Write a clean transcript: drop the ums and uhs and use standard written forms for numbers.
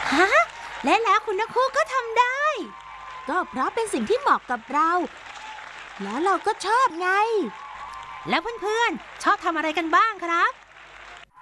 ฮะและแล้วคุณนักคู่ก็ทำได้ก็เพราะเป็นสิ่งที่เหมาะกับเราแล้วเราก็ชอบไงแล้วเพื่อนๆชอบทำอะไรกันบ้างครับ